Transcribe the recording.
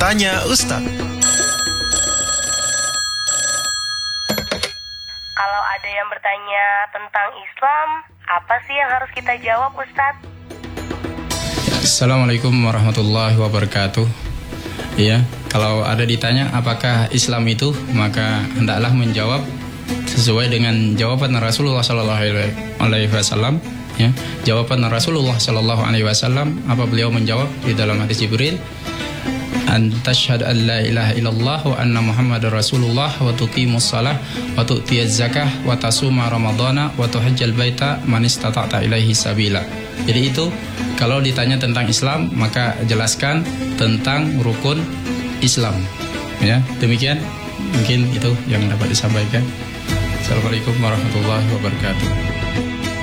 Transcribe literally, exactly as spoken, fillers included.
Tanya Ustadz. Kalau ada yang bertanya tentang Islam, apa sih yang harus kita jawab, Ustadz? Assalamualaikum warahmatullahi wabarakatuh. Iya, kalau ada ditanya apakah Islam itu, maka hendaklah menjawab sesuai dengan jawaban Rasulullah Sallallahu Alaihi Wasallam. Ya, jawaban Rasulullah Sallallahu Alaihi Wasallam, apa beliau menjawab di dalam hadis Jibril, an tashhad an la ilaha illallah wa anna muhammadar rasulullah wa tuqimus shalah wa tu'tiyaz zakah wa tasuma ramadhana wa tuhajjal baita man istata'ta ilaihi sabila. Jadi itu kalau ditanya tentang Islam, maka jelaskan tentang rukun Islam. Ya, demikian mungkin itu yang dapat disampaikan. Assalamualaikum warahmatullahi wabarakatuh.